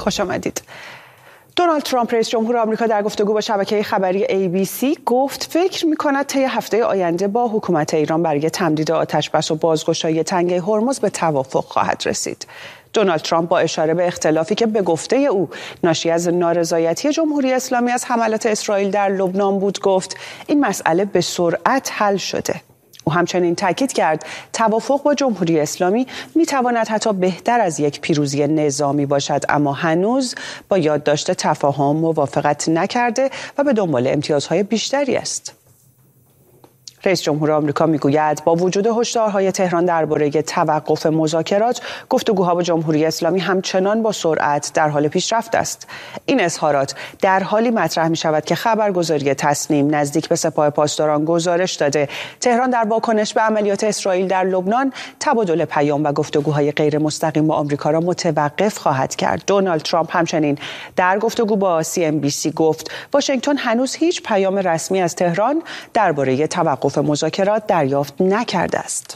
خوش آمدید. دونالد ترامپ رئیس جمهور آمریکا در گفتگو با شبکه خبری ABC گفت فکر می‌کند طی هفته آینده با حکومت ایران برای تمدید آتش‌بس و بازگشایی تنگه هرمز به توافق خواهد رسید. دونالد ترامپ با اشاره به اختلافی که به گفته او ناشی از نارضایتی جمهوری اسلامی از حملات اسرائیل در لبنان بود گفت این مسئله به سرعت حل شده. او همچنین تاکید کرد توافق با جمهوری اسلامی میتواند حتی بهتر از یک پیروزی نظامی باشد، اما هنوز با یادداشت تفاهم موافقت نکرده و به دنبال امتیازهای بیشتری است. رئیس جمهور آمریکا میگوید با وجود هشدارهای تهران درباره توقف مذاکرات، گفتگوها با جمهوری اسلامی همچنان با سرعت در حال پیشرفت است. این اظهارات در حالی مطرح می شود که خبرگزاری تصنیم نزدیک به سپاه پاسداران گزارش داده تهران در واکنش به عملیات اسرائیل در لبنان تبادل پیام و گفتگوهای غیر مستقیم با آمریکا را متوقف خواهد کرد. دونالد ترامپ همچنین در گفتگو با CNBC گفت واشنگتن هنوز هیچ پیام رسمی از تهران درباره توقف مذاکرات دریافت نکرده است.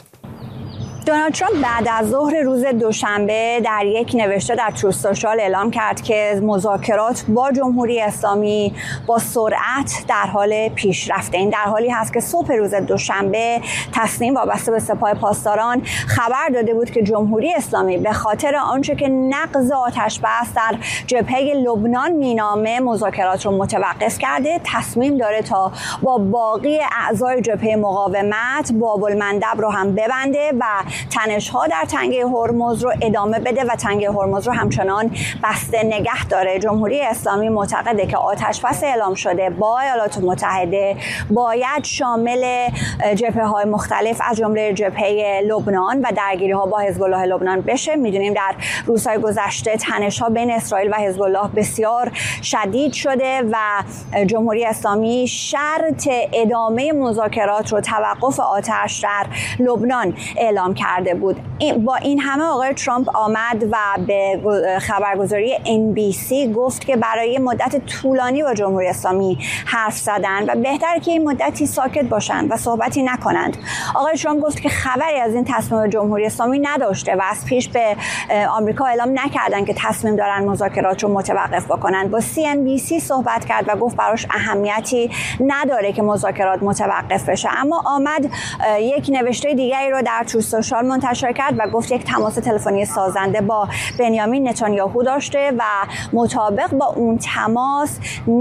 دونالد ترامپ بعد از ظهر روز دوشنبه در یک نوشته در تروث سوشال اعلام کرد که مذاکرات با جمهوری اسلامی با سرعت در حال پیشرفته. این در حالی هست که صبح روز دوشنبه تصنیم وابسته به سپاه پاسداران خبر داده بود که جمهوری اسلامی به خاطر آنچه که نقض آتش‌بس در جبهه لبنان مینامه مذاکرات رو متوقف کرده، تصمیم داره تا با باقی اعضای جبهه مقاومت باب المندب رو هم ببنده و تنش‌ها در تنگه هرمز رو ادامه بده و تنگه هرمز رو همچنان بسته نگه داره. جمهوری اسلامی معتقده که آتش‌بس اعلام شده با ایالات متحده باید شامل جبهه‌های مختلف از جمله جبهه لبنان و درگیری‌ها با حزب الله لبنان بشه. می‌دونیم در روزهای گذشته تنش‌ها بین اسرائیل و حزب الله بسیار شدید شده و جمهوری اسلامی شرط ادامه مذاکرات رو توقف آتش در لبنان اعلام کرده بود. با این همه آقای ترامپ آمد و به خبرگزاری NBC گفت که برای مدت طولانی با جمهوری اسلامی حرف زدن و بهتر که این مدتی ساکت باشند و صحبتی نکنند. آقای ترامپ گفت که خبری از این تصمیم جمهوری اسلامی نداشته و از پیش به آمریکا اعلام نکردن که تصمیم دارن مذاکرات رو متوقف بکنن. با CNBC صحبت کرد و گفت براش اهمیتی نداره که مذاکرات متوقف بشه، اما آمد یک نوشته دیگری رو در تروث سوشال منتشر کرد و گفت یک تماس تلفنی سازنده با بنیامین نتانیاهو داشته و مطابق با اون تماس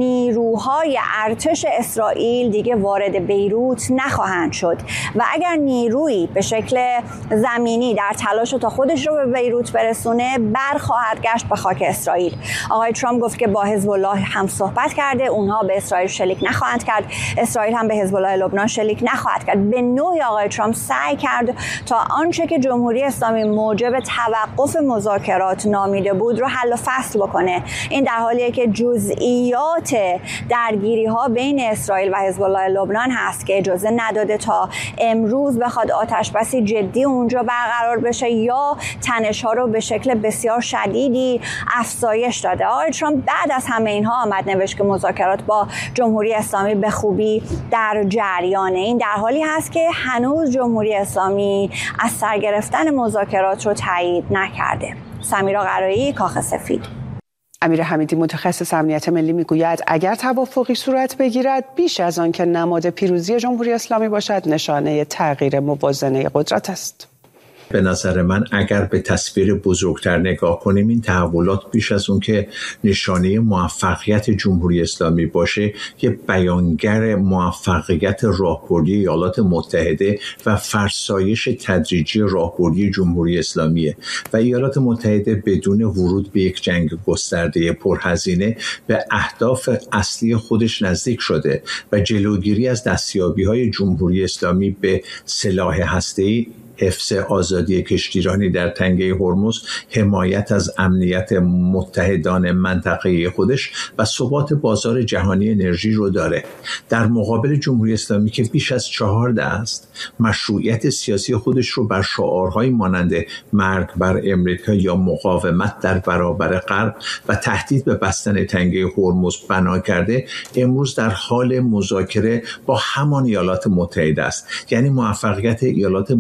نیروهای ارتش اسرائیل دیگه وارد بیروت نخواهند شد و اگر نیرویی به شکل زمینی در تلاش تا خودش رو به بیروت برسونه برخواهد گشت به خاک اسرائیل. آقای ترامپ گفت که با حزب الله هم صحبت کرده، اونها به اسرائیل شلیک نخواهند کرد، اسرائیل هم به حزب الله لبنان شلیک نخواهد کرد. به نوعی آقای ترامپ سعی کرد تا آنچه که جمهوری اسلامی موجب توقف مذاکرات نامیده بود رو حل و فصل بکنه. این در حالیه که جزئیات درگیری‌ها بین اسرائیل و حزب الله لبنان هست که اجازه نداده تا امروز بخواد آتش‌بسی جدی اونجا برقرار بشه یا تنش‌ها رو به شکل بسیار شدیدی افزایش داده. آقای ترامپ بعد از همه اینها آمد نوشت که مذاکرات با جمهوری اسلامی به خوبی در جریانه. این در حالی هست که هنوز جمهوری اسلامی از سر گرفتن مذاکرات رو تایید نکرده. سمیرا قرایی، کاخ سفید. امیر حمیدی متخصص امنیت ملی میگوید اگر توافقی صورت بگیرد بیش از آن که نماد پیروزی جمهوری اسلامی باشد نشانه تغییر موازنه قدرت است. به نظر من اگر به تصویر بزرگتر نگاه کنیم این تحولات بیش از اون که نشانه موفقیت جمهوری اسلامی باشه یه بیانگر موفقیت راهبردی ایالات متحده و فرسایش تدریجی راهبردی جمهوری اسلامیه و ایالات متحده بدون ورود به یک جنگ گسترده پرهزینه به اهداف اصلی خودش نزدیک شده و جلوگیری از دستیابی‌های جمهوری اسلامی به سلاح هسته‌ای، حفظ آزادی کشتیرانی در تنگه هرمز، حمایت از امنیت متحدان منطقه خودش و ثبات بازار جهانی انرژی رو داره. در مقابل جمهوری اسلامی که بیش از 14 است، مشروعیت سیاسی خودش رو بر شعارهای مانند مرگ بر امریکا یا مقاومت در برابر غرب و تهدید به بستن تنگه هرمز بنا کرده، امروز در حال مذاکره با همان ایالات متحده است. یعنی موفقیت ایالات متحده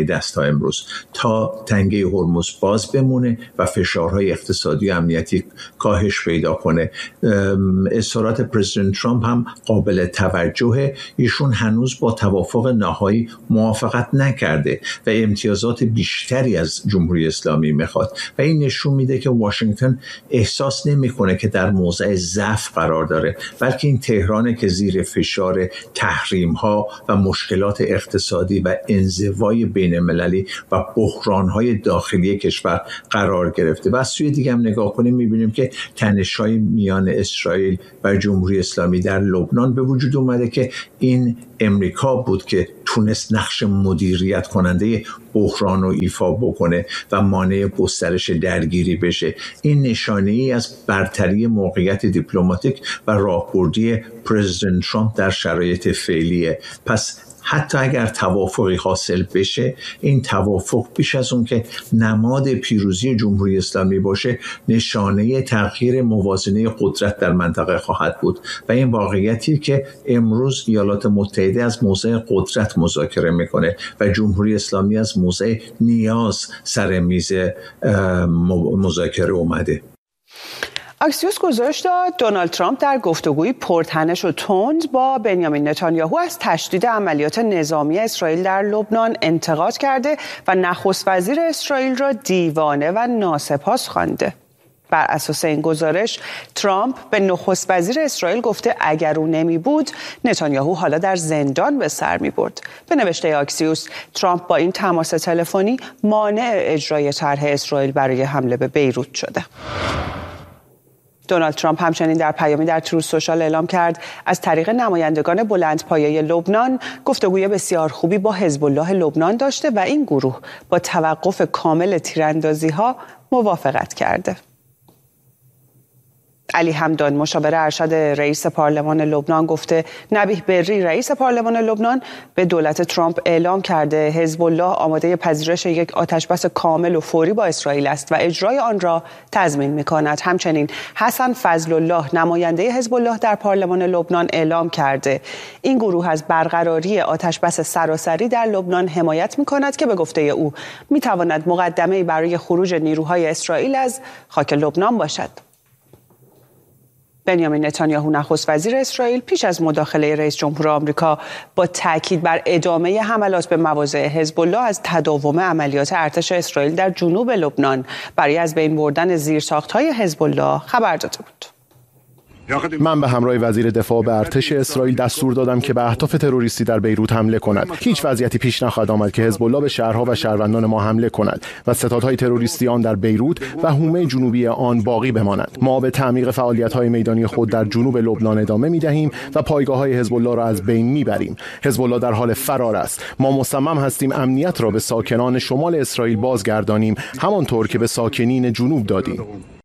ناامید است تا امروز تا تنگه هرمز باز بمونه و فشارهای اقتصادی و امنیتی کاهش پیدا کنه. اظهارات پرزیدنت ترامپ هم قابل توجهه. ایشون هنوز با توافق نهایی موافقت نکرده و امتیازات بیشتری از جمهوری اسلامی میخواد و این نشون میده که واشنگتن احساس نمیکنه که در موضع ضعف قرار داره، بلکه این تهرانه که زیر فشار تحریم ها و مشکلات اقتصادی و انزوای بین المللی و بحران های داخلی کشور قرار گرفته. و از سوی دیگه هم نگاه کنیم میبینیم که تنش‌های میان اسرائیل و جمهوری اسلامی در لبنان به وجود اومده که این امریکا بود که تونست نقش مدیریت کننده بحران رو ایفا بکنه و مانع گسترش درگیری بشه. این نشانه‌ای از برتری موقعیت دیپلماتیک و راهبردی پرزیدنت ترامپ در شرایط فعلیه. پس حتی اگر توافقی حاصل بشه، این توافق بیش از اون که نماد پیروزی جمهوری اسلامی باشه، نشانه تغییر موازنه قدرت در منطقه خواهد بود و این واقعیتی که امروز ایالات متحده از موضع قدرت مذاکره میکنه و جمهوری اسلامی از موضع نیاز سر میز مذاکره اومده. اکسیوس گزارش داد دونالد ترامپ در گفتگویی پرتنش و تند با بنیامین نتانیاهو از تشدید عملیات نظامی اسرائیل در لبنان انتقاد کرده و نخست وزیر اسرائیل را دیوانه و ناسپاس خوانده. بر اساس این گزارش ترامپ به نخست وزیر اسرائیل گفته اگر او نمی بود نتانیاهو حالا در زندان به سر می برد. به نوشته اکسیوس ترامپ با این تماس تلفنی مانع اجرای طرح اسرائیل برای حمله به بیروت شده. دونالد ترامپ همچنین در پیامی در تروث سوشال اعلام کرد از طریق نمایندگان بلندپایه لبنان گفتگوی بسیار خوبی با حزب الله لبنان داشته و این گروه با توقف کامل تیراندازی‌ها موافقت کرده. علی همدان مشاور ارشد رئیس پارلمان لبنان گفته نبیه بری رئیس پارلمان لبنان به دولت ترامپ اعلام کرده حزب الله آماده پذیرش یک آتشبس کامل و فوری با اسرائیل است و اجرای آن را تضمین می‌کند. همچنین حسن فضل الله نماینده حزب الله در پارلمان لبنان اعلام کرده این گروه از برقراری آتشبس سراسری در لبنان حمایت می‌کند که به گفته او می‌تواند مقدمه‌ای برای خروج نیروهای اسرائیل از خاک لبنان باشد. بنیامین نتانیاهو نخست وزیر اسرائیل پیش از مداخله رئیس جمهور آمریکا با تاکید بر ادامه حملات به مواضع حزب الله از تداوم عملیات ارتش اسرائیل در جنوب لبنان برای از بین بردن زیرساخت‌های حزب الله خبر داده بود. من به همراه وزیر دفاع به ارتش اسرائیل دستور دادم که به اهداف تروریستی در بیروت حمله کند. هیچ وضعیتی پیش نخواهد آمد که حزب الله به شهرها و شهروندان ما حمله کند و ستادهای تروریستی آن در بیروت و حومه جنوبی آن باقی بمانند. ما به تعمیق فعالیت‌های میدانی خود در جنوب لبنان ادامه می‌دهیم و پایگاه‌های حزب الله را از بین می‌بریم. حزب الله در حال فرار است. ما مصمم هستیم امنیت را به ساکنان شمال اسرائیل بازگردانیم، همانطور که به ساکنین جنوب دادیم.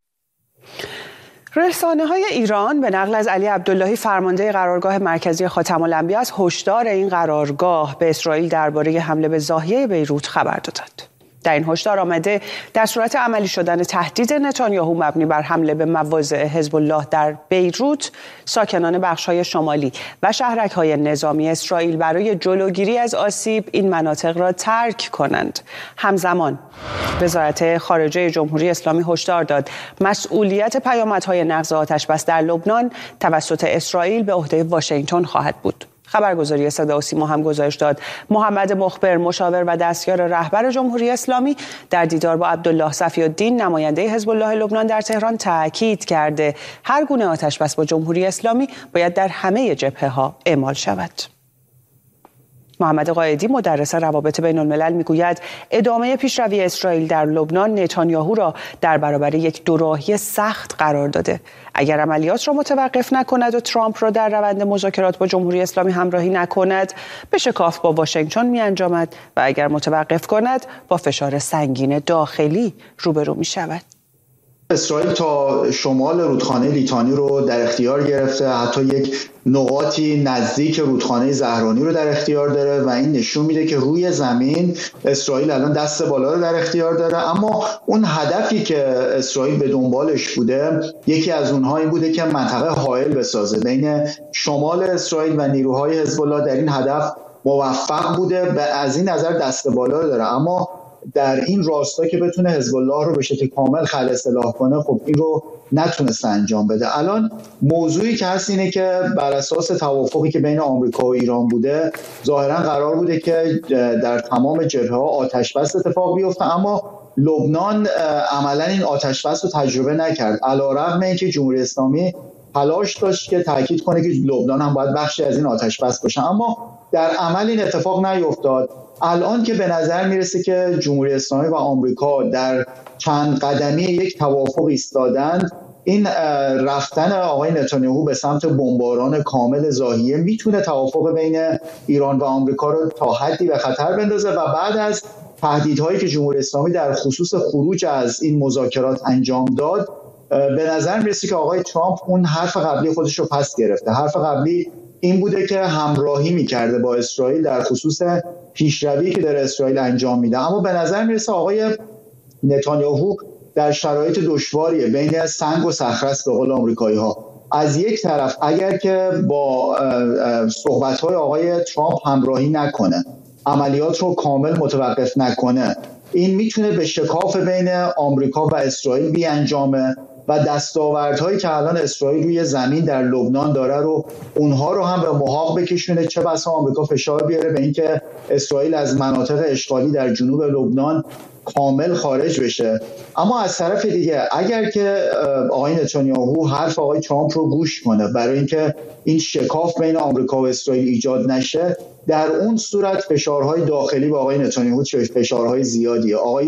رسانه‌های ایران به نقل از علی عبداللهی فرمانده قرارگاه مرکزی خاتم الانبیا از هشدار این قرارگاه به اسرائیل درباره حمله به زاویه بیروت خبر دادند. در این هشدار آمده در صورت عملی شدن تهدید نتانیاهو مبنی بر حمله به مواضع حزب الله در بیروت، ساکنان بخش‌های شمالی و شهرک‌های نظامی اسرائیل برای جلوگیری از آسیب این مناطق را ترک کنند. همزمان وزارت خارجه جمهوری اسلامی هشدار داد مسئولیت پیامدهای نقض آتشبس در لبنان توسط اسرائیل به عهده واشنگتن خواهد بود. خبرگزاری صدا و سیما هم گزارش داد محمد مخبر مشاور و دستیار رهبر جمهوری اسلامی در دیدار با عبدالله صفی الدین نماینده حزب الله لبنان در تهران تاکید کرده هر گونه آتشبس با جمهوری اسلامی باید در همه جبهه‌ها اعمال شود. محمد قائدی مدرس روابط بین الملل میگوید ادامه پیشروی اسرائیل در لبنان نتانیاهو را در برابر یک دوراهی سخت قرار داده. اگر عملیات را متوقف نکند و ترامپ را در روند مذاکرات با جمهوری اسلامی همراهی نکند به شکاف با واشنگتن می‌انجامد و اگر متوقف کند با فشار سنگین داخلی روبرو می‌شود. اسرائیل تا شمال رودخانه لیتانی رو در اختیار گرفته، حتی یک نقاطی نزدیک رودخانه زهرانی رو در اختیار داره و این نشون میده که روی زمین اسرائیل الان دست بالا رو در اختیار داره. اما اون هدفی که اسرائیل به دنبالش بوده، یکی از اونها این بوده که منطقه حائل بسازه بین شمال اسرائیل و نیروهای حزب الله. در این هدف موفق بوده، از این نظر دست بالا داره. اما در این راستا که بتونه حزب الله رو به شکل کامل خلع اصلاح کنه، خب این رو نتونسته انجام بده. الان موضوعی که هست اینه که بر اساس توافقی که بین آمریکا و ایران بوده، ظاهرا قرار بوده که در تمام جبهه‌ها آتش‌بس اتفاق بیفته، اما لبنان عملا این آتش‌بس رو تجربه نکرد، علی‌رغم اینکه جمهوری اسلامی تلاش داشت که تاکید کنه که لبنان هم باید بخشی از این آتش‌بس باشه، اما در عمل این اتفاق نیفتاد. الان که به نظر میرسه که جمهوری اسلامی و آمریکا در چند قدمی یک توافق ایستادند، این رفتن آقای نتانیاهو به سمت بمباران کامل ضاحیه میتونه توافق بین ایران و آمریکا رو تا حدی به خطر بندازه و بعد از تهدیدهایی که جمهوری اسلامی در خصوص خروج از این مذاکرات انجام داد، به نظر میرسه که آقای ترامپ اون حرف قبلی خودش رو پس گرفته. حرف قبلی این بوده که همراهی میکرده با اسرائیل در خصوص پیشروی که در اسرائیل انجام میده، اما به نظر میرسه آقای نتانیاهو در شرایط دشواریه، بین سنگ و صخره است به قول آمریکایی ها. از یک طرف اگر که با صحبت‌های آقای ترامپ همراهی نکنه، عملیات رو کامل متوقف نکنه، این میتونه به شکاف بین آمریکا و اسرائیل بیانجامه و دستاوردهایی که الان اسرائیل روی زمین در لبنان داره رو اونها رو هم به محاق بکشونه، چه بسا آمریکا فشار بیاره به اینکه اسرائیل از مناطق اشغالی در جنوب لبنان کامل خارج بشه. اما از طرف دیگه اگر که آقای نتانیاهو حرف آقای ترامپ رو گوش کنه برای اینکه این شکاف بین آمریکا و اسرائیل ایجاد نشه، در اون صورت فشارهای داخلی به آقای نتانیاهو فشارهای زیادیه. آقای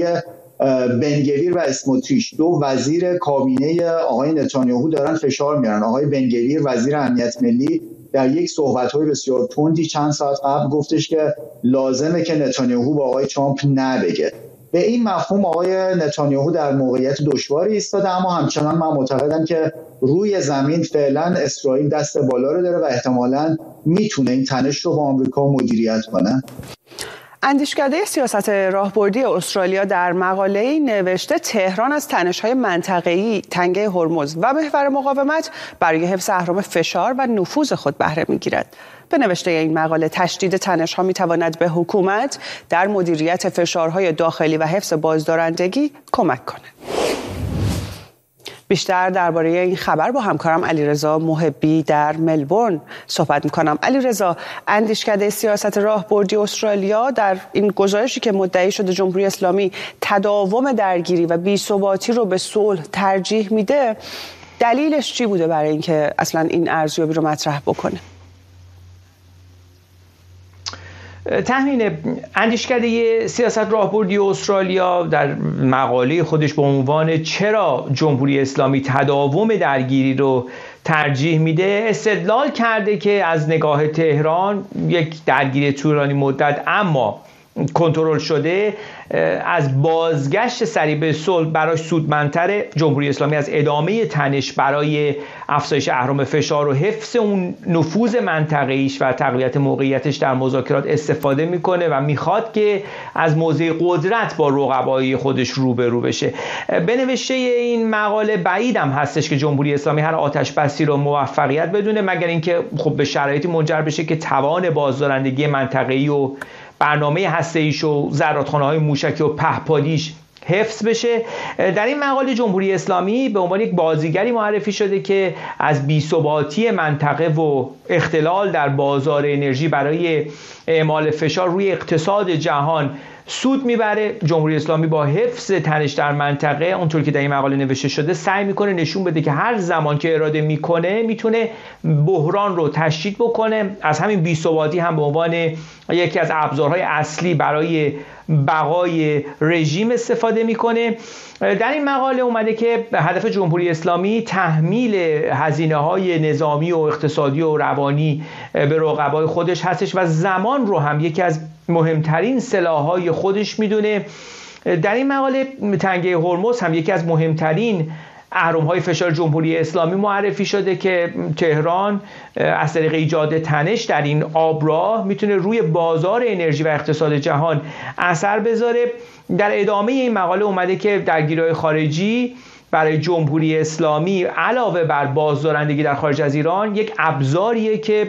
بنگویر و اسموتریچ، دو وزیر کابینه آقای نتانیاهو، دارن فشار میارن. آقای بنگویر وزیر امنیت ملی در یک صحبت‌های بسیار تندی چند ساعت قبل گفتش که لازمه که نتانیاهو با آقای ترامپ نبگه. به این مفهوم آقای نتانیاهو در موقعیت دشواری ایستاده، اما همچنان من معتقدم که روی زمین فعلا اسرائیل دست بالا رو داره و احتمالاً میتونه این تنش رو با آمریکا مدیریت کنه. اندیشکده سیاست راهبردی استرالیا در مقاله‌ای نوشته تهران از تنش‌های منطقه‌ای تنگه هرمز و محور مقاومت برای حفظ اهرم فشار و نفوذ خود بهره می‌گیرد. به نوشته این مقاله تشدید تنش‌ها می‌تواند به حکومت در مدیریت فشارهای داخلی و حفظ بازدارندگی کمک کند. بیشتر درباره این خبر با همکارم علیرضا محبی در ملبورن صحبت می‌کنم. علیرضا، اندیشکده سیاست راهبردی استرالیا در این گزارشی که مدعی شده جمهوری اسلامی تداوم درگیری و بی‌ثباتی رو به صلح ترجیح میده، دلیلش چی بوده برای اینکه اصلا این ارزیابی رو مطرح بکنه؟ تحلیل اندیشکده سیاست راهبردی استرالیا در مقاله خودش به عنوان چرا جمهوری اسلامی تداوم درگیری رو ترجیح میده استدلال کرده که از نگاه تهران یک درگیری طولانی مدت اما کنترل شده از بازگشت سریع به صلح براش سودمندتر. جمهوری اسلامی از ادامه تنش برای افزایش اهرم فشار و حفظ اون نفوذ منطقه‌ایش و تقویت موقعیتش در مذاکرات استفاده میکنه و میخواد که از موضع قدرت با رقبای خودش روبرو بشه. به نوشته این مقاله بعیدم هستش که جمهوری اسلامی هر آتش بسی رو موفقیت بدونه، مگر اینکه خب به شرایطی منجر بشه که توان بازدارندگی منطقه‌ای و برنامه هسته‌ایش و زرادخانه‌های موشکی و پهپادیش حفظ بشه. در این مقاله جمهوری اسلامی به عنوان یک بازیگری معرفی شده که از بی‌ثباتی منطقه و اختلال در بازار انرژی برای اعمال فشار روی اقتصاد جهان سود میبره. جمهوری اسلامی با حفظ تنش در منطقه اونطور که در این مقاله نوشته شده سعی میکنه نشون بده که هر زمان که اراده میکنه میتونه بحران رو تشدید بکنه. از همین بی‌ثباتی هم به عنوان یکی از ابزارهای اصلی برای بقای رژیم استفاده میکنه. در این مقاله اومده که هدف جمهوری اسلامی تحمیل هزینه‌های نظامی و اقتصادی و روانی به رقبای خودش هستش و زمان رو هم یکی از مهمترین سلاح‌های خودش میدونه. در این مقاله تنگه هرمز هم یکی از مهمترین اهرم‌های فشار جمهوری اسلامی معرفی شده که تهران از طریق ایجاد تنش در این آبراه میتونه روی بازار انرژی و اقتصاد جهان اثر بذاره. در ادامه این مقاله اومده که درگیری‌های خارجی برای جمهوری اسلامی علاوه بر بازدارندگی در خارج از ایران یک ابزاریه که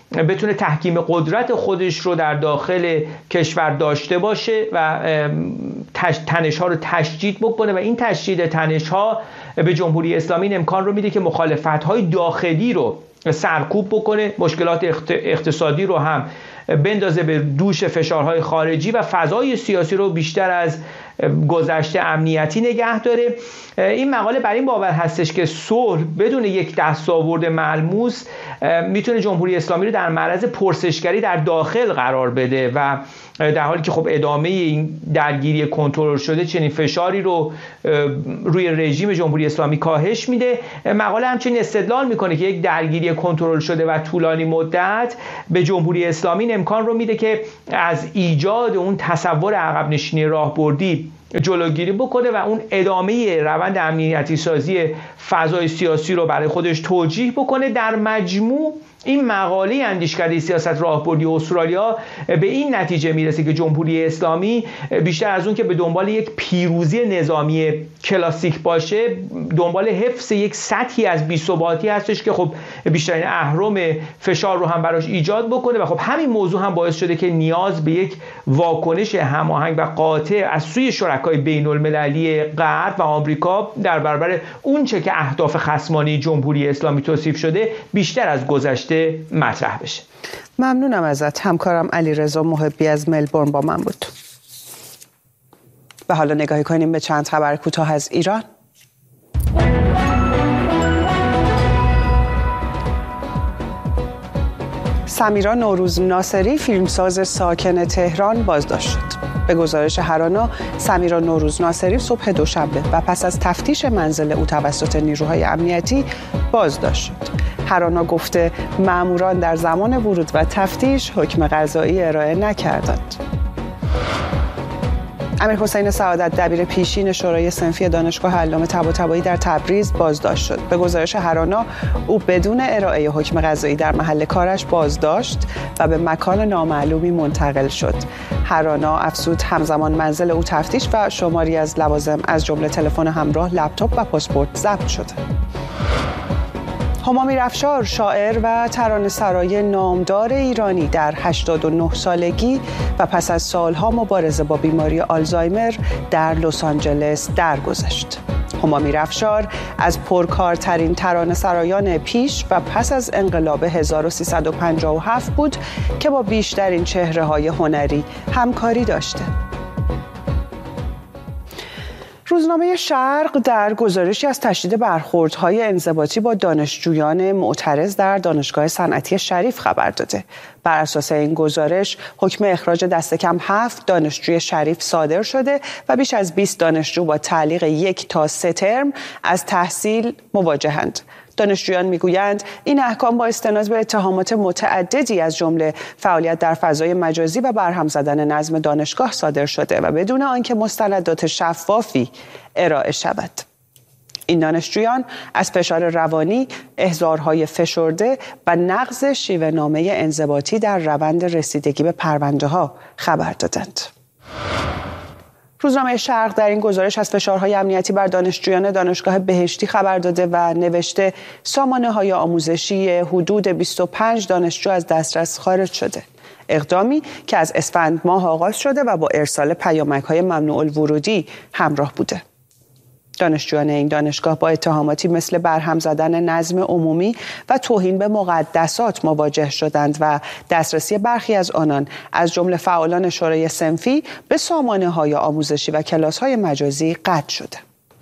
بتونه تحکیم قدرت خودش رو در داخل کشور داشته باشه و تنش‌ها رو تشدید بکنه و این تشدید تنش‌ها به جمهوری اسلامی امکان رو میده که مخالفت‌های داخلی رو سرکوب بکنه، مشکلات اقتصادی رو هم بندازه به دوش فشارهای خارجی و فضای سیاسی رو بیشتر از گذشته امنیتی نگه داره. این مقاله بر این باور هستش که صلح بدون یک دستاورد ملموس میتونه جمهوری اسلامی رو در معرض پرسشگری در داخل قرار بده و در حالی که خب ادامه این درگیری کنترل شده چنین فشاری رو روی رژیم جمهوری اسلامی کاهش میده. مقاله همچنین استدلال میکنه که یک درگیری کنترل شده و طولانی مدت به جمهوری اسلامی امکان رو میده که از ایجاد اون تصور عقب نشینی راهبردی جلوگیری بکنه و اون ادامه روند امنیتی سازی فضای سیاسی رو برای خودش توجیه بکنه. در مجموع این مقاله اندیشکده سیاست راهبردی استرالیا به این نتیجه میرسه که جمهوری اسلامی بیشتر از اون که به دنبال یک پیروزی نظامی کلاسیک باشه، دنبال حفظ یک سطحی از بی‌ثباتی هستش که خب بیشترین اهرم فشار رو هم براش ایجاد بکنه و خب همین موضوع هم باعث شده که نیاز به یک واکنش هماهنگ و قاطع از سوی شرکای بین المللی غرب و آمریکا در برابر اون چه که اهداف خصمانه جمهوری اسلامی توصیف شده بیشتر از گذشته مطرح بشه. ممنونم ازت. همکارم علیرضا محبی از ملبورن با من بود. و حالا نگاهی کنیم به چند خبر کوتاه از ایران. سمیرا نوروز ناصری، فیلمساز ساکن تهران، بازداشت شد. به گزارش هرانا، سمیرا نوروز ناصری صبح دوشنبه و پس از تفتیش منزل او توسط نیروهای امنیتی بازداشت شد. هرانا گفته ماموران در زمان ورود و تفتیش حکم قضایی ارائه نکردند. امیرحسین سعادت، دبیر پیشین شورای صنفی دانشگاه علامه طباطبایی در تبریز، بازداشت شد. به گزارش هرانا، او بدون ارائه حکم قضایی در محل کارش بازداشت و به مکان نامعلومی منتقل شد. هرانا افزود همزمان منزل او تفتیش و شماری از لوازم از جمله تلفن همراه، لپتاپ و پاسپورت ضبط شده. هما میرافشار، شاعر و ترانه‌سرای نامدار ایرانی، در 89 سالگی و پس از سالها مبارزه با بیماری آلزایمر در لس آنجلس درگذشت. هما میرافشار از پرکارترین ترانه‌سرایان پیش و پس از انقلاب 1357 بود که با بیشترین چهره‌های هنری همکاری داشته. روزنامه شرق در گزارشی از تشدید برخوردهای انضباطی با دانشجویان معترض در دانشگاه صنعتی شریف خبر داده. بر اساس این گزارش، حکم اخراج دست کم 7 دانشجوی شریف صادر شده و بیش از 20 دانشجو با تعلیق 1 تا 3 ترم از تحصیل مواجهند. دانشجویان میگویند این احکام با استناد به اتهامات متعددی از جمله فعالیت در فضای مجازی و برهم زدن نظم دانشگاه صادر شده و بدون آنکه مستندات شفافی ارائه شود. این دانشجویان از فشار روانی، احضارهای فشرده و نقض شیوه‌نامه انضباطی در روند رسیدگی به پرونده‌ها خبر دادند. روزنامه شرق در این گزارش از فشارهای امنیتی بر دانشجویان دانشگاه بهشتی خبر داده و نوشته سامانه‌های آموزشی حدود 25 دانشجو از دسترس خارج شده. اقدامی که از اسفند ماه آغاز شده و با ارسال پیامک‌های ممنوع الورودی همراه بوده. دانشجویان این دانشگاه با اتهاماتی مثل برهم زدن نظم عمومی و توهین به مقدسات مواجه شدند و دسترسی برخی از آنان از جمله فعالان شورای صنفی به سامانه‌های آموزشی و کلاس‌های مجازی قطع شده.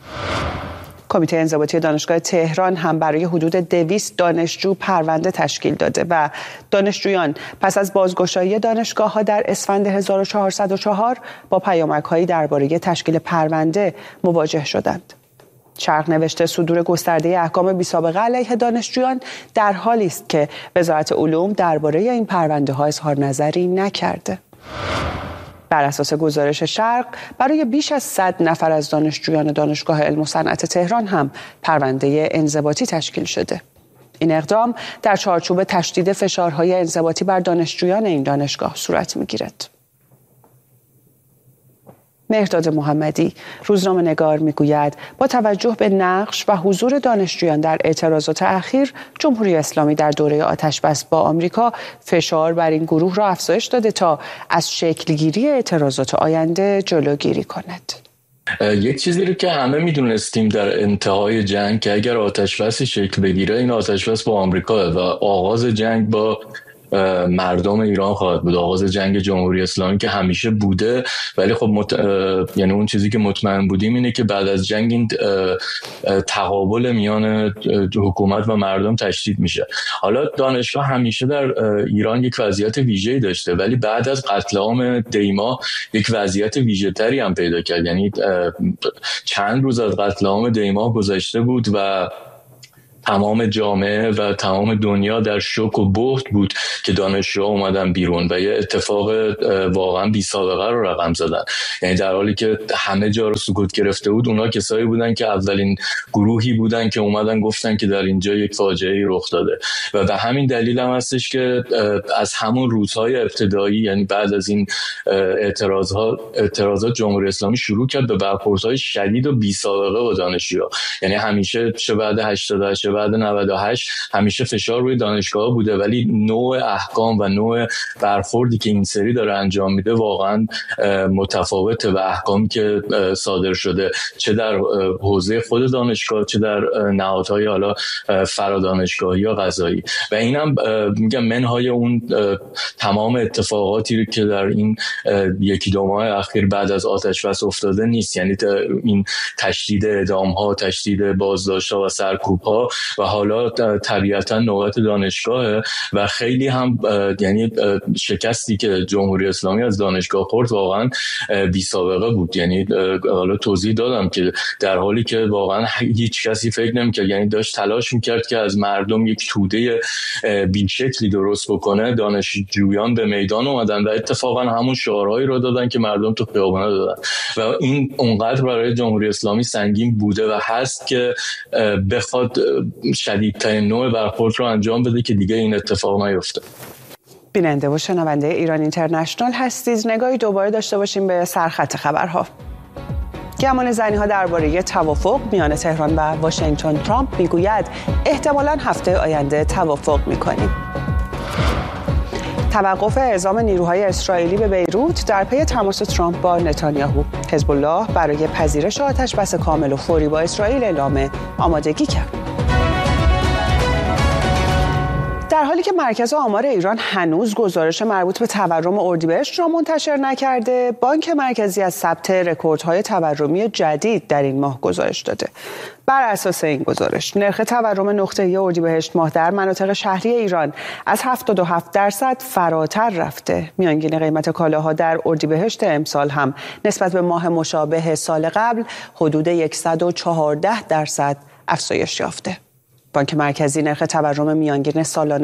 کمیته انضباطی دانشگاه تهران هم برای حدود 200 دانشجو پرونده تشکیل داده و دانشجویان پس از بازگشایی دانشگاه‌ها در اسفند 1404 با پیامک‌هایی درباره تشکیل پرونده مواجه شدند. شرق نوشته صدور گسترده احکام بی‌سابقه علیه دانشجویان در حالی است که وزارت علوم درباره این پرونده‌ها اظهار نظری نکرده. بر اساس گزارش شرق، برای بیش از 100 نفر از دانشجویان دانشگاه علم و صنعت تهران هم پرونده انضباطی تشکیل شده. این اقدام در چارچوب تشدید فشارهای انضباطی بر دانشجویان این دانشگاه صورت می‌گیرد. مهرداد محمدی روزنامه‌نگار میگوید با توجه به نقش و حضور دانشجویان در اعتراضات اخیر، جمهوری اسلامی در دوره آتش‌بس با آمریکا فشار بر این گروه را افزایش داده تا از شکلگیری اعتراضات آینده جلوگیری کند. یک چیزی رو که همه میدونستیم در انتهای جنگ که اگر آتش‌بسی شکل بگیره این آتش‌بس با آمریکا و آغاز جنگ با مردم ایران خواهد بود، آغاز جنگ جمهوری اسلامی که همیشه بوده. ولی خب یعنی اون چیزی که مطمئن بودیم اینه که بعد از جنگ این تقابل میان حکومت و مردم تشدید میشه. حالا دانشگاه همیشه در ایران یک وضعیت ویژه‌ای داشته، ولی بعد از قتل عام دیما یک وضعیت ویژه‌تری هم پیدا کرد. یعنی چند روز از قتل عام دیما گذشته بود و تمام جامعه و تمام دنیا در شوک و بهت بود که دانشجوها اومدن بیرون و یه اتفاق واقعا بی سابقه رو رقم زدن. یعنی در حالی که همه جا رو سکوت گرفته بود، اونا کسایی بودن که اولین گروهی بودن که اومدن گفتن که در اینجا یک فاجعه‌ای رخ داده. و به همین دلیل هم هستش که از همون روزهای ابتدایی، یعنی بعد از این اعتراضات، جمهوری اسلامی شروع کرد به برخوردهای شدید و بی سابقه با دانشجوها. یعنی همیشه چه بعد 88 بعد 98 همیشه فشار روی دانشگاه بوده، ولی نوع احکام و نوع برخوردی که این سری داره انجام میده واقعا متفاوته و احکامی که صادر شده چه در حوزه خود دانشگاه چه در نهادهای حالا فرادانشگاهی یا قضایی. و اینم میگم منهای اون تمام اتفاقاتی که در این یکی دو ماه اخیر بعد از آتش‌بس افتاده نیست. یعنی این تشدید اعدام‌ها، تشدید بازداشت‌ها و سرکوب‌ها و حالا طبیعتا نوبت دانشگاهه و خیلی هم یعنی شکستی که جمهوری اسلامی از دانشگاه خورد واقعا بی سابقه بود. یعنی حالا توضیح دادم که در حالی که واقعا هیچ کسی فکر نمی‌کرد، یعنی داشت تلاش می‌کرد که از مردم یک توده بی‌شکلی درست بکنه، دانشجویان به میدان اومدن و اتفاقا همون شعارهایی رو دادن که مردم تو خیابونا دادن و این اونقدر برای جمهوری اسلامی سنگین بوده و هست که بخواد شدیدترین نوع برخورد رو انجام بده که دیگه این اتفاق نیفته. بیننده و شنونده ایران اینترنشنال هستید. نگاهی دوباره داشته باشیم به سرخط خبرها. گمان زنی‌ها درباره توافق میان تهران و واشنگتن. ترامپ میگوید احتمالاً هفته آینده توافق می‌کنیم. توقف اعزام نیروهای اسرائیلی به بیروت در پی تماس ترامپ با نتانیاهو. حزب الله برای پذیرش آتش‌بس کامل و فوری با اسرائیل اعلام آمادگی کرد. در حالی که مرکز آمار ایران هنوز گزارش مربوط به تورم اردیبهشت را منتشر نکرده، بانک مرکزی از ثبت رکوردهای تورمی جدید در این ماه گزارش داده. بر اساس این گزارش، نرخ تورم نقطه‌ای اردیبهشت ماه در مناطق شهری ایران از 77% فراتر رفته. میانگین قیمت کالاها در اردیبهشت امسال هم نسبت به ماه مشابه سال قبل حدود 114% افزایش یافته. بانک مرکزی نرخ تورم میانگین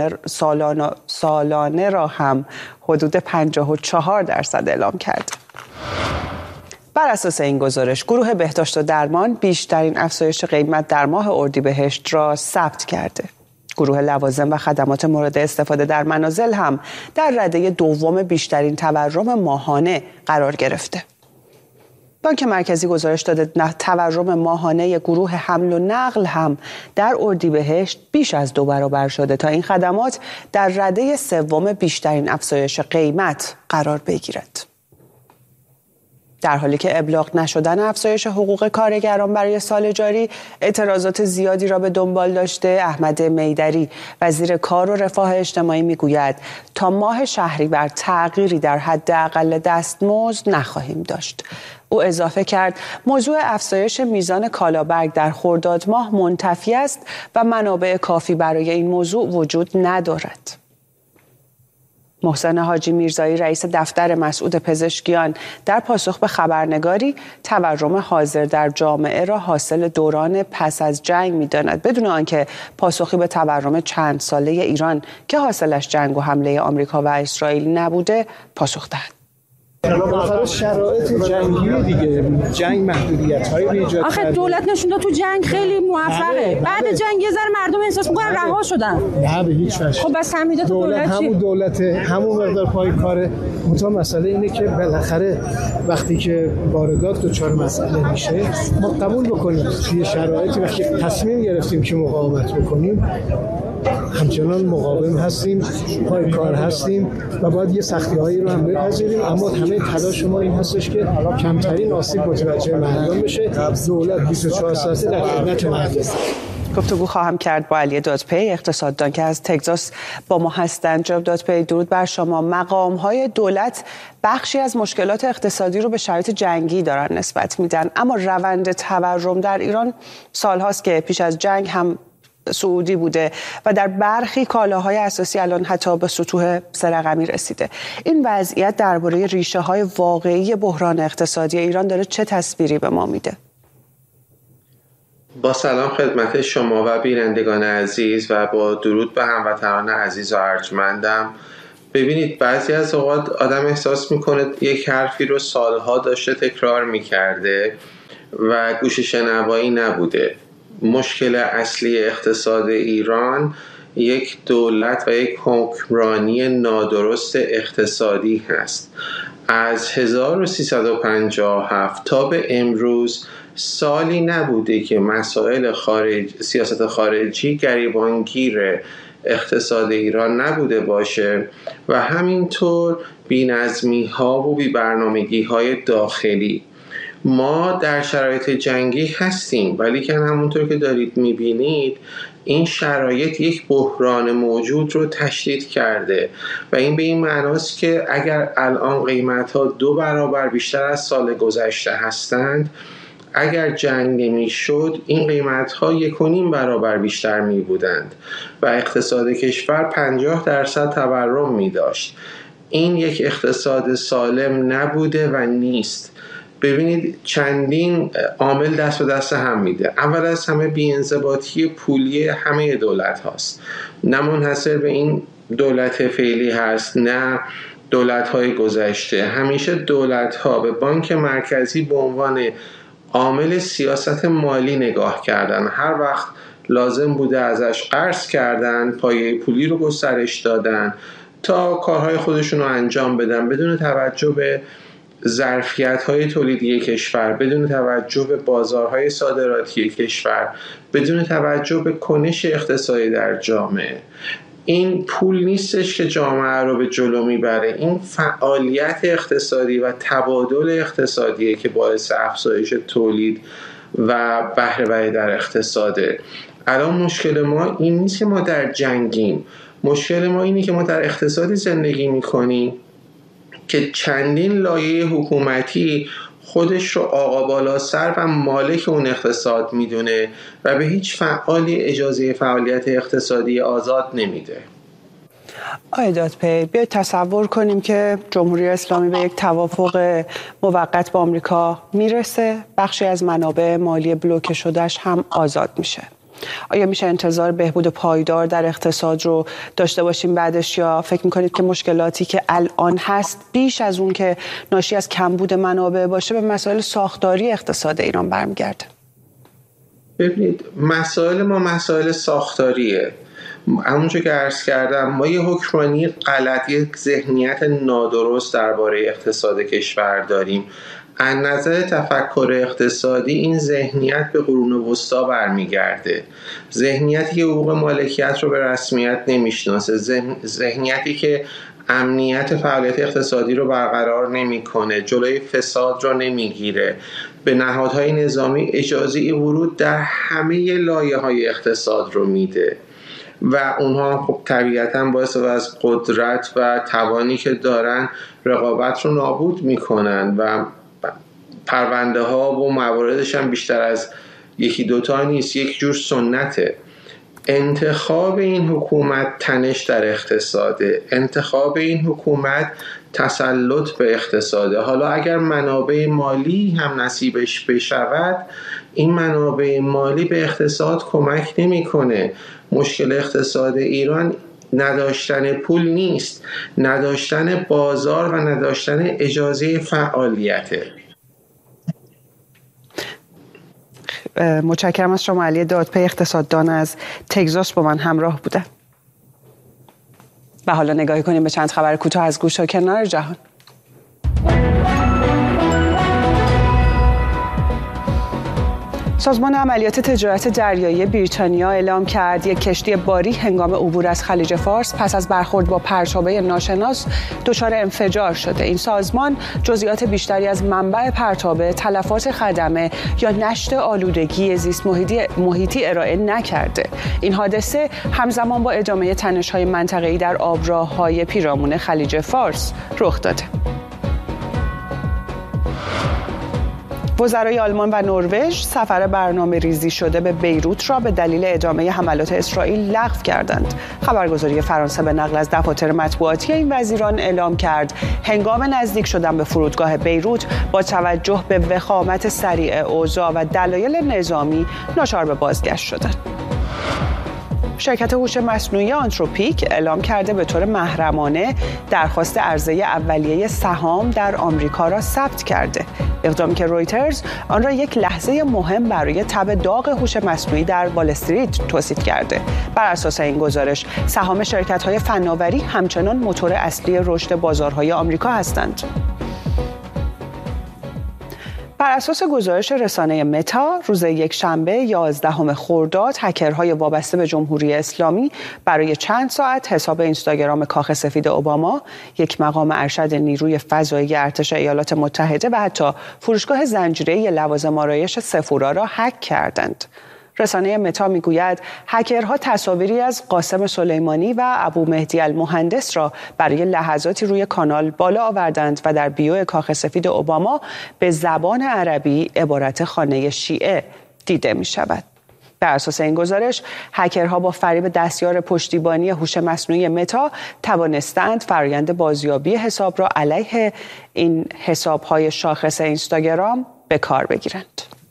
سالانه را هم حدود 54% اعلام کرد. بر اساس این گزارش، گروه بهداشت و درمان بیشترین افزایش قیمت در ماه اردیبهشت را ثبت کرده. گروه لوازم و خدمات مورد استفاده در منازل هم در رده دوم بیشترین تورم ماهانه قرار گرفته. بانک مرکزی گزارش داده تورم ماهانه گروه حمل و نقل هم در اردیبهشت بیش از 2 برابر شده تا این خدمات در رده سوم بیشترین افزایش قیمت قرار بگیرد. در حالی که ابلاغ نشدن افزایش حقوق کارگران برای سال جاری اعتراضات زیادی را به دنبال داشته، احمد میدری وزیر کار و رفاه اجتماعی میگوید تا ماه شهریور تغییری در حداقل دستمزد نخواهیم داشت. او اضافه کرد موضوع افزایش میزان کالابرگ در خرداد ماه منتفی است و منابع کافی برای این موضوع وجود ندارد. محسن حاجی میرزایی رئیس دفتر مسعود پزشکیان در پاسخ به خبرنگاری تورم حاضر در جامعه را حاصل دوران پس از جنگ می‌داند، بدون آنکه پاسخی به تورم چند ساله ایران که حاصلش جنگ و حمله آمریکا و اسرائیل نبوده پاسخ دهد. بالاخره شرایط جنگی دیگه، جنگ محدودیت‌هایی رو ایجاد کرده. آخه دولت نشون داد تو جنگ خیلی موفقه. بعد جنگ یه ذره مردم احساس می‌کنن رها شدن. نه به هیچ وجه. خب بس تمهیدات دولت همون دولت همون مقدار پای کاره. منتها مسئله اینه که بالاخره وقتی که واردات دچار مسئله میشه ما قبول بکنیم توی شرایطی وقتی تصمیم گرفتیم که مقاومت بکنیم همچنان مقاوم هستیم، پای کار هستیم و باید یه سختی‌هایی رو هم بپذیریم، اما همه تلاش ما این هستش که کمترین آسیب متوجه مردم بشه. دولت 24 ساعته در خدمت مردم. گفتگو خواهم کرد با علی دادپی، اقتصاددان که از تگزاس با ما هستند. جناب دادپی، درود بر شما. مقام‌های دولت بخشی از مشکلات اقتصادی رو به شرایط جنگی دارن نسبت میدن، اما روند تورم در ایران سالهاست که پیش از جنگ هم صعودی بوده و در برخی کالاهای اساسی الان حتی به سطوح 3 رقمی رسیده. این وضعیت درباره ریشه‌های واقعی بحران اقتصادی ایران داره چه تصویری به ما میده؟ با سلام خدمت شما و بینندگان عزیز و با درود به هموطنان عزیز و ارجمندم. ببینید، بعضی از اوقات آدم احساس میکنه یک حرفی رو سالها داشته تکرار میکرده و گوش شنوایی نبوده. مشکل اصلی اقتصاد ایران یک دولت و یک حکمرانی نادرست اقتصادی هست. از 1357 تا به امروز سالی نبوده که مسائل سیاست خارجی گریبانگیر اقتصاد ایران نبوده باشه و همینطور بی‌نظمی ها و بی‌برنامگی های داخلی. ما در شرایط جنگی هستیم، ولی که همونطور که دارید میبینید این شرایط یک بحران موجود رو تشدید کرده و این به این معناست که اگر الان قیمت ها 2 برابر بیشتر از سال گذشته هستند، اگر جنگ نمی شد این قیمت ها 1.5 برابر بیشتر می بودند و اقتصاد کشور 50% تورم می داشت. این یک اقتصاد سالم نبوده و نیست. ببینید چندین عامل دست به دست هم میده. اول از همه بی‌انضباطی پولی همه دولت هاست، نه منحصر به این دولت فعلی هست نه دولت های گذشته. همیشه دولت ها به بانک مرکزی به عنوان عامل سیاست مالی نگاه کردن. هر وقت لازم بوده ازش قرض کردن، پایه پولی رو گسترش دادن تا کارهای خودشون رو انجام بدن بدون توجه به ظرفیت‌های تولیدی کشور، بدون توجه به بازارهای صادراتی کشور، بدون توجه به کنش اقتصادی در جامعه. این پول نیستش که جامعه رو به جلو میبره، این فعالیت اقتصادی و تبادل اقتصادیه که باعث افزایش تولید و بهره‌وری در اقتصاده. الان مشکل ما این نیست که ما در جنگیم، مشکل ما اینه که ما در اقتصادی زندگی میکنیم که چندین لایه حکومتی خودش رو آقا بالا سر و مالک اون اقتصاد میدونه و به هیچ فعالی اجازه فعالیت اقتصادی آزاد نمیده. آقای دادپی، بیاید تصور کنیم که جمهوری اسلامی به یک توافق موقت با آمریکا میرسه، بخشی از منابع مالی بلوکه شدهش هم آزاد میشه. آیا میشه انتظار بهبود پایدار در اقتصاد رو داشته باشیم بعدش، یا فکر میکنید که مشکلاتی که الان هست بیش از اون که ناشی از کمبود منابع باشه به مسائل ساختاری اقتصاد ایران برمیگرده؟ ببینید، مسائل ما مسائل ساختاریه. همونجور که عرض کردم ما یه حکمرانی غلط، یک ذهنیت نادرست درباره اقتصاد کشور داریم. از نظر تفکر اقتصادی این ذهنیت به قرون وسطا برمیگرده، ذهنیتی که حقوق مالکیت رو به رسمیت نمیشناسه، ذهنیتی که امنیت فعالیت اقتصادی رو برقرار نمیکنه، جلوی فساد رو نمیگیره، به نهادهای نظامی اجازه ورود در همه لایه‌های اقتصاد رو میده و اونها خب طبیعتاً باعث از قدرت و توانی که دارن رقابت رو نابود میکنن و پرونده ها و مواردش هم بیشتر از 1-2 نیست، یک جور سنته. انتخاب این حکومت تنش در اقتصاده، انتخاب این حکومت تسلط به اقتصاده. حالا اگر منابع مالی هم نصیبش بشود، این منابع مالی به اقتصاد کمک نمیکنه. مشکل اقتصاد ایران نداشتن پول نیست، نداشتن بازار و نداشتن اجازه فعالیته. متشکرم از شما. علی دادپی، اقتصاددان از تگزاس، با من همراه بوده. و حالا نگاهی کنیم به چند خبر کوتاه از گوش و کنار جهان. سازمان عملیات تجارت دریایی بریتانیا اعلام کرد یک کشتی باری هنگام عبور از خلیج فارس پس از برخورد با پرتابه ناشناس دچار انفجار شده. این سازمان جزئیات بیشتری از منبع پرتابه، تلفات خدمه یا نشت آلودگی زیست محیطی ارائه نکرده. این حادثه همزمان با ادامه تنش‌های منطقه‌ای در آبراه‌های پیرامون خلیج فارس رخ داده. وزرای آلمان و نروژ سفر برنامه ریزی شده به بیروت را به دلیل ادامه حملات اسرائیل لغو کردند. خبرگزاری فرانسه به نقل از دفاتر مطبوعاتی این وزیران اعلام کرد هنگام نزدیک شدن به فرودگاه بیروت با توجه به وخامت سریع اوضاع و دلایل نظامی ناچار به بازگشت شدند. شرکت هوش مصنوعی آنتروپیک اعلام کرده به طور محرمانه درخواست عرضه اولیه سهام در آمریکا را ثبت کرده. اقدامی که رویترز آن را یک لحظه مهم برای تب داغ هوش مصنوعی در وال استریت توصیف کرده. بر اساس این گزارش، سهام شرکت‌های فناوری همچنان موتور اصلی رشد بازارهای آمریکا هستند. بر اساس گزارش رسانه متا، روز یکشنبه 11 خرداد هکرهای وابسته به جمهوری اسلامی برای چند ساعت حساب اینستاگرام کاخ سفید اوباما، یک مقام ارشد نیروی فضایی ارتش ایالات متحده و حتی فروشگاه زنجیره‌ای لوازم آرایش سفورا را هک کردند. رسانه متا میگوید هکرها تصاویری از قاسم سلیمانی و ابو مهدی المهندس را برای لحظاتی روی کانال بالا آوردند و در بیو کاخ سفید اوباما به زبان عربی عبارت خانه شیعه دیده می شود. بر اساس این گزارش، هکرها با فریب دستیار پشتیبانی هوش مصنوعی متا توانستند فرآیند بازیابی حساب را علیه این حساب‌های شاخص اینستاگرام به کار بگیرند.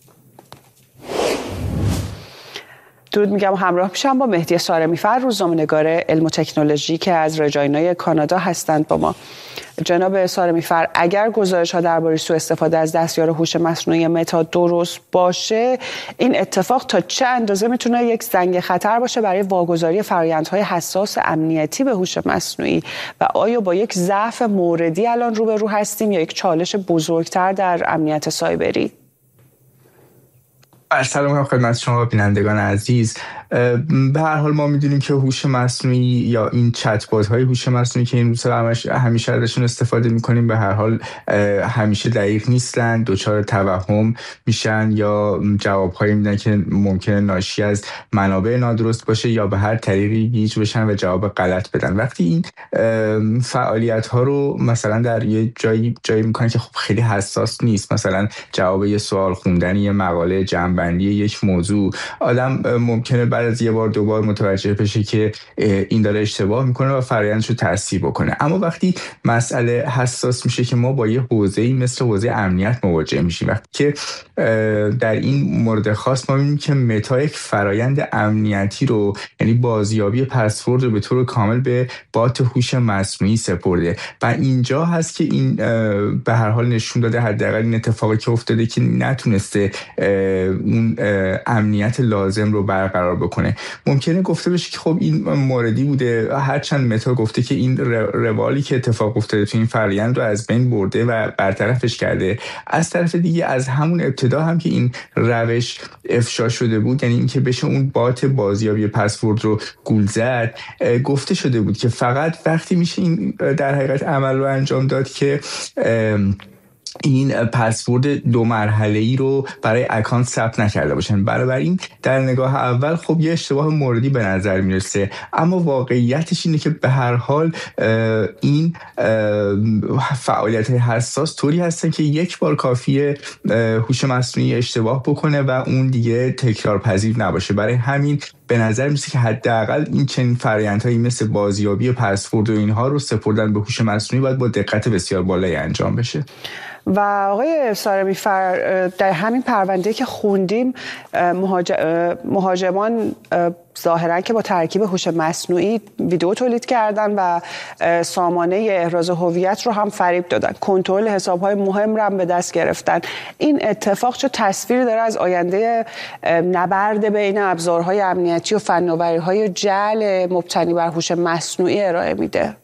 درود میگم، همراه میشم با مهدی سارمی‌فر، روزنامه‌نگار علم و تکنولوژی که از رجاینا کانادا هستند با ما. جناب سارمی‌فر، اگر گزارش‌ها درباره سوء استفاده از دستیار هوش مصنوعی متا درست باشه، این اتفاق تا چه اندازه میتونه یک زنگ خطر باشه برای واگذاری فرآیندهای حساس امنیتی به هوش مصنوعی و آیا با یک ضعف موردی الان روبرو هستیم یا یک چالش بزرگتر در امنیت سایبری؟ سلام خدمت شما بینندگان عزیز. به هر حال ما میدونیم که هوش مصنوعی یا این چت بات های هوش مصنوعی که این روزها همیشه ازشون استفاده میکنیم به هر حال همیشه دقیق نیستن، دچار توهم میشن یا جوابهایی میدن که ممکنه ناشی از منابع نادرست باشه یا به هر طریقی گیج بشن و جواب غلط بدن. وقتی این فعالیت ها رو مثلا در یه جایی میکنن که خب خیلی حساس نیست، مثلا جواب یه سوال خوندن، یه مقاله، جمع‌بندی یک موضوع، آدم ممکنه بعد از یه بار دوبار متوجه بشه که این داره اشتباه میکنه و فرآیندش رو تصحیح بکنه. اما وقتی مسئله حساس میشه که ما با یه حوزه‌ای مثل حوزه امنیت مواجه میشیم، وقتی که در این مورد خاص ما میبینیم که متا یک فرآیند امنیتی رو، یعنی بازیابی پسورد رو به طور کامل به بات هوش مصنوعی سپرده و اینجا هست که این به هر حال نشون داده حداقل این اتفاقی که افتاده که نتونسته اون امنیت لازم رو برقرار بکنه. ممکنه گفته بشه که خب این موردی بوده، هرچند متا گفته که این روالی که اتفاق افتاده تو این فرآیند رو از بین برده و برطرفش کرده. از طرف دیگه از همون ابتدا هم که این روش افشا شده بود، یعنی اینکه بشه اون بات بازیابی پسورد رو گول زد، گفته شده بود که فقط وقتی میشه این در حقیقت عمل رو انجام داد که این پسورد 2 مرحله‌ای رو برای اکانت ثبت نکرده باشن. بنابراین در نگاه اول خب یه اشتباه موردی به نظر میرسه، اما واقعیتش اینه که به هر حال این فعالیت‌های حساس طوری هستن که یک بار کافیه هوش مصنوعی اشتباه بکنه و اون دیگه تکرارپذیر نباشه. برای همین به نظر میسه که حداقل این چنین فرآیندهایی مثل بازیابی پسورد و اینها رو سپردن به هوش مصنوعی باید با دقت بسیار بالایی انجام بشه. و آقای سارمی در همین پرونده که خوندیم مهاجمان ظاهرا که با ترکیب هوش مصنوعی ویدیو تولید کردن و سامانه احراز هویت رو هم فریب دادن، کنترل حساب‌های مهم رو هم به دست گرفتن. این اتفاق چه تصویری داره از آینده نبرد بین ابزارهای امنیتی و فناوری‌های جعل مبتنی بر هوش مصنوعی ارائه میده؟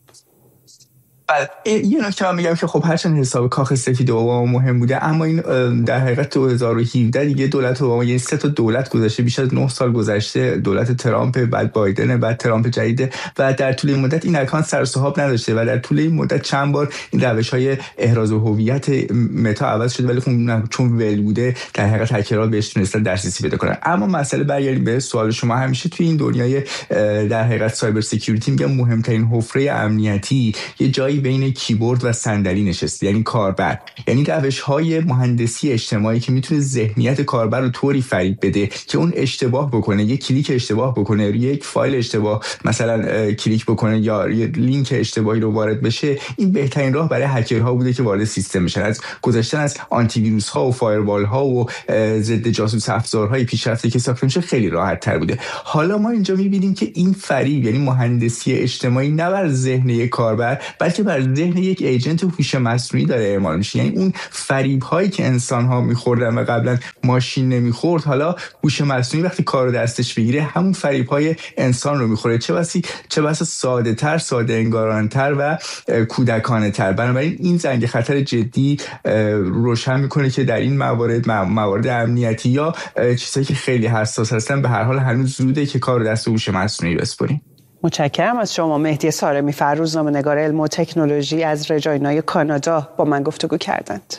یه نکته من میگم که خب هرچند حساب کاخ سفید اوباما مهم بوده، اما این در حقیقت 2017 دیگه دولت اوباما، یعنی 3 تا دولت گذشته، بیش از 9 سال گذشته، دولت ترامپ، بعد بایدن، بعد ترامپ جدید، و در طول این مدت این اکانت سر و صاحب نداشته و در طول این مدت چند بار این روش‌های احراز هویت متا عوض شده، ولی خب چون ول بوده در حقیقت هکرها بهش تونستن دسترسی پیدا کنن. اما مسئله برگردیم به سوال شما، همیشه توی این دنیای در حقیقت سایبر سکیوریتی میگم مهمترین حفره امنیتی یه جایی بین کیبورد و صندلی نشسته، یعنی کاربر، یعنی روش‌های مهندسی اجتماعی که میتونه ذهنیت کاربر رو طوری فریب بده که اون اشتباه بکنه، یک کلیک اشتباه بکنه، یک فایل اشتباه مثلا کلیک بکنه یا یه لینک اشتباهی رو وارد بشه. این بهترین راه برای هکرها بوده که وارد سیستم بشن، از گذشتن از آنتی ویروس ها و فایروال ها و ضد جاسوس افزارهای پیشرفته که ساخته میشه خیلی راحت تر بوده. حالا ما اینجا میبینیم که این فریب، یعنی مهندسی اجتماعی، نه بر ذهن یک کاربر بلکه بر ذهن یک ایجنت هوش مصنوعی داره اعمال میشه. یعنی اون فریب هایی که انسان ها میخوردن و قبلا ماشین نمیخورد، حالا هوش مصنوعی وقتی کارو دستش بگیره همون فریب های انسان رو میخوره، چه بسا ساده تر، ساده انگارانه تر و کودکانه تر. بنابراین این زنگ خطر جدی روشن میکنه که در این موارد امنیتی یا چیزایی که خیلی حساس هستن به هر حال هنوز زوده که کارو دست هوش مصنوعی بسپاریم. متشکرم از شما. مهدی سارمی، روزنامه‌نگار علم و تکنولوژی از رجاینا کانادا با من گفتگو کردند.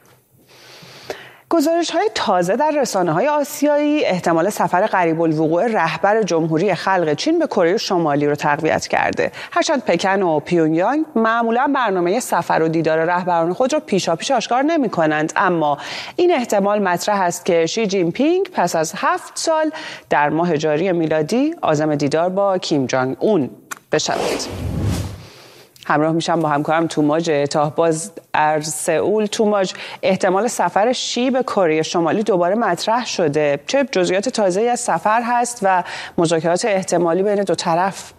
گزارش‌های تازه در رسانه‌های آسیایی احتمال سفر قریب الوقوع رهبر جمهوری خلق چین به کره شمالی رو تقویت کرده. هرچند پکن و پیونگیانگ معمولاً برنامه سفر و دیدار رهبران خود را پیشاپیش آشکار نمی‌کنند، اما این احتمال مطرح است که شی جین پینگ پس از 7 سال در ماه جاری میلادی عازم دیدار با کیم جانگ اون بشود. همراه میشم با همکارم توماج تاهباز از سئول. توماج، احتمال سفر شی به کره شمالی دوباره مطرح شده. چه جزئیات تازه‌ای از سفر هست و مذاکرات احتمالی بین دو طرف؟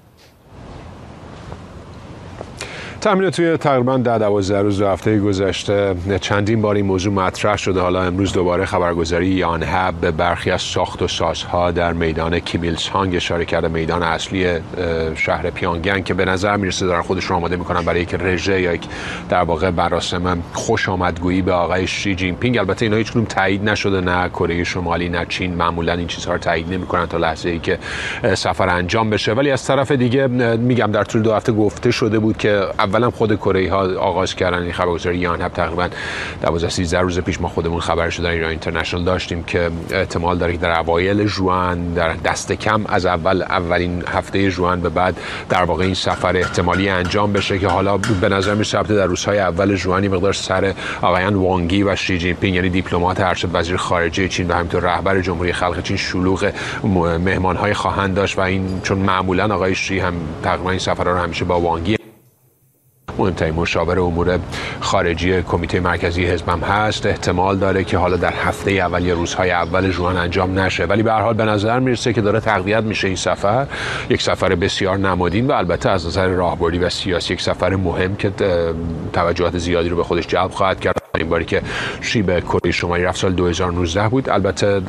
تامین توی تقریباً 10-12 روز دو هفته گذشته چندین بار این موضوع مطرح شده. حالا امروز دوباره خبرگزاری یانهب به برخی از ساخت و سازها در میدان کیم ایل سانگ اشاره کرده، میدان اصلی شهر پیونگیانگ، که به نظر میرسه دارن خودشون آماده میکنن برای یک رژه یا یک در واقع مراسم خوش آمدگویی به آقای شی جین پینگ. البته اینا هیچ کدوم تایید نشده، نه کره شمالی نه چین معمولا این چیزها رو تایید نمیکنن تا لحظه‌ای که سفر انجام بشه. ولی از طرف دیگه میگم در طول دو هفته گفته شده بود که اولا خود کره ها آغاز کردن این خبرگزاری یانهب. تقریبا 12-13 روز پیش ما خودمون خبرش در ایران اینترنشنال داشتیم که احتمال داره که در اوایل ژوئن، در دست کم از اولین هفته ژوئن به بعد در واقع این سفر احتمالی انجام بشه، که حالا به نظر میاد در روزهای اول ژوئن مقدار سر آقایان وانگی و شی جین پینگ، یعنی دیپلمات ارشد وزیر خارجه چین و همینطور رهبر جمهوری خلق چین، شلوغ مهمان‌های خواهند داشت. و این چون معمولا آقای شی هم تقریبا این سفرها رو همیشه با وانگی، مهمترین مشاور امور خارجی کمیته مرکزی حزب هم هست، احتمال داره که حالا در هفته اول یا روزهای اول ژوئن انجام نشه. ولی به هر حال به نظر میرسه که داره تقویت میشه این سفر، یک سفر بسیار نمادین و البته از نظر راهبردی و سیاسی یک سفر مهم که توجهات زیادی رو به خودش جلب خواهد کرد. این باری که شی به کره شمالی رفت سال 2019 بود. البته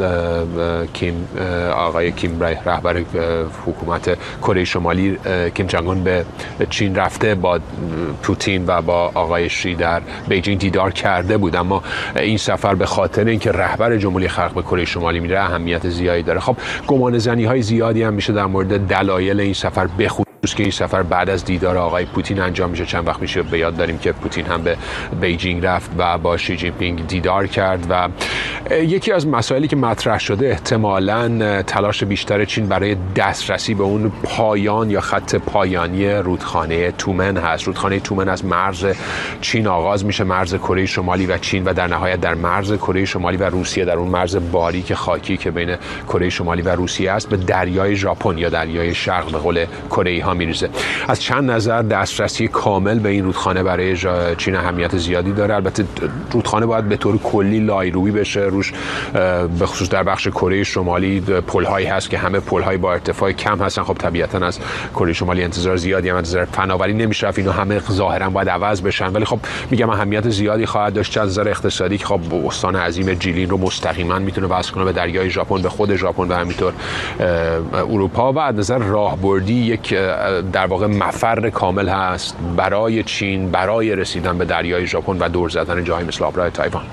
آقای کیم رهبر حکومت کره شمالی، کیم جانگ اون به چین رفته، با پوتین و با آقای شی در بیجینگ دیدار کرده بود. اما این سفر به خاطر اینکه رهبر جمهوری خلق به کره شمالی میره اهمیت زیادی داره. خب گمانه‌زنی‌های زیادی هم میشه در مورد دلایل این سفر، بخصوص که این سفر بعد از دیدار آقای پوتین انجام میشه. چند وقت میشه به یاد داریم که پوتین هم به بیجینگ رفت و با شی جین پینگ دیدار کرد. و یکی از مسائلی که مطرح شده احتمالاً تلاش بیشتر چین برای دسترسی به اون پایان یا خط پایانی رودخانه تومن هست. رودخانه تومن از مرز چین آغاز میشه، مرز کره شمالی و چین، و در نهایت در مرز کره شمالی و روسیه، در اون مرز باریک خاکی که بین کره شمالی و روسیه است، به دریای ژاپن یا دریای شرق به قول کره ها ها میریزه. از چند نظر دسترسی کامل به این رودخانه برای چین اهمیت زیادی داره. البته رودخانه باید به طور کلی لایرویی بشه، روش به خصوص در بخش کره شمالی پل‌هایی هست که همه پل‌های با ارتفاع کم هستن. خب طبیعتاً از کره شمالی انتظار زیادی هم از نظر فناوری نمیشه، اینا همه ظاهراً باید عوض بشن، ولی خب میگم اهمیت زیادی خواهد داشت از نظر اقتصادی که خب استان عظیم جیلین رو مستقیما میتونه وصل کنه به دریای ژاپن، به خود ژاپن و همینطور اروپا، و از نظر راهبردی یک در واقع مفر کامل هست برای چین برای رسیدن به دریای ژاپن و دور زدن جایی مثل آبراه تایوان.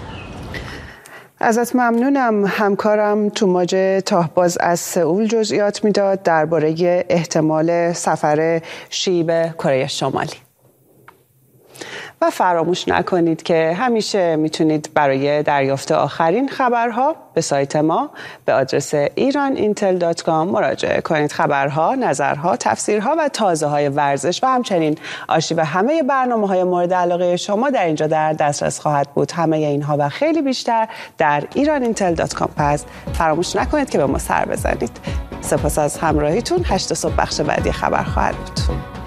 ازت ممنونم. همکارم توماج تاهباز از سئول جزئیات میداد درباره احتمال سفر شی به کره شمالی. و فراموش نکنید که همیشه میتونید برای دریافت آخرین خبرها به سایت ما به آدرس iranintel.com مراجعه کنید. خبرها، نظرها، تفسیرها و تازه‌های ورزش و همچنین آرشیو همه برنامه‌های مورد علاقه شما در اینجا در دسترس خواهد بود. همه اینها و خیلی بیشتر در iranintel.com. پس فراموش نکنید که به ما سر بزنید. سپاس از همراهیتون. 8 صبح بخش بعدی خبر خواهد بود.